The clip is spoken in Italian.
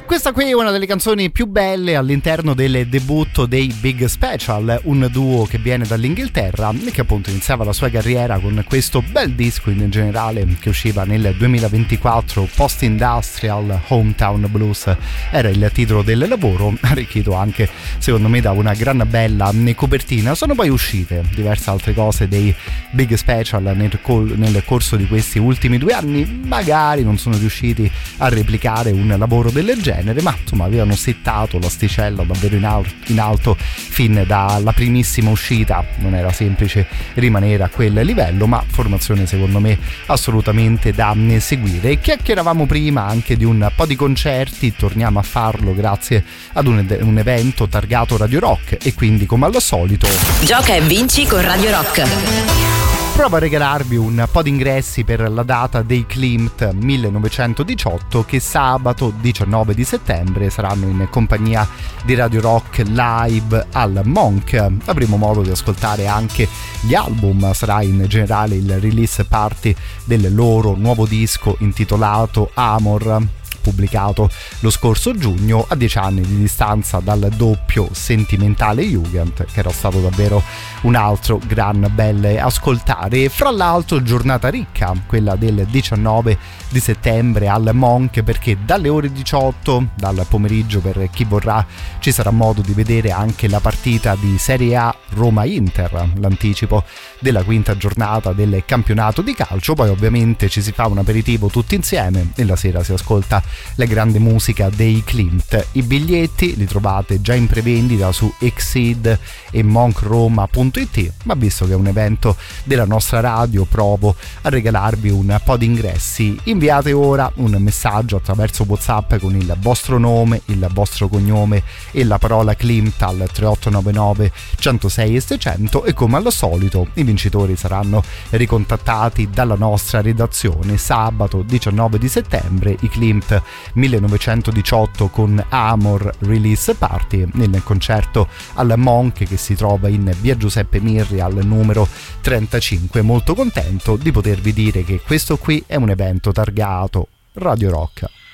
Questa qui è una delle canzoni più belle all'interno del debutto dei Big Special, un duo che viene dall'Inghilterra e che appunto iniziava la sua carriera con questo bel disco in generale che usciva nel 2024, Post Industrial Hometown Blues era il titolo del lavoro, arricchito anche secondo me da una gran bella copertina. Sono poi uscite diverse altre cose dei Big Special nel corso di questi ultimi 2 anni, magari non sono riusciti a replicare un lavoro del genere, ma insomma avevano settato l'asticella davvero in alto fin dalla primissima uscita. Non era semplice rimanere a quel livello, ma formazione secondo me assolutamente da seguire. Chiacchieravamo prima anche di un po' di concerti, torniamo a farlo grazie ad un evento targato Radio Rock e quindi come al solito gioca e vinci con Radio Rock. Provo a regalarvi un po' di ingressi per la data dei Klimt 1918 che sabato 19 di settembre saranno in compagnia di Radio Rock live al Monk. Avremo modo di ascoltare anche gli album, sarà in generale il release party del loro nuovo disco intitolato Amor, pubblicato lo scorso giugno a 10 anni di distanza dal doppio Sentimentale Jugend, che era stato davvero un altro gran bel ascoltare. Fra l'altro giornata ricca quella del 19 di settembre al Monk, perché dalle ore 18 dal pomeriggio per chi vorrà ci sarà modo di vedere anche la partita di Serie A Roma-Inter, l'anticipo della quinta giornata del campionato di calcio. Poi ovviamente ci si fa un aperitivo tutti insieme e la sera si ascolta la grande musica dei Klimt. I biglietti li trovate già in prevendita su Exceed e monkroma.it, ma visto che è un evento della nostra radio provo a regalarvi un po' di ingressi. Inviate ora un messaggio attraverso WhatsApp con il vostro nome, il vostro cognome e la parola Klimt al 3899 106 e 600 e come al solito i vincitori saranno ricontattati dalla nostra redazione sabato 19 di settembre. I Klimt 1918 con Amor Release Party nel concerto al Monk che si trova in via Giuseppe Mirri al numero 35. Molto contento di potervi dire che questo qui è un evento targato Radio Rock.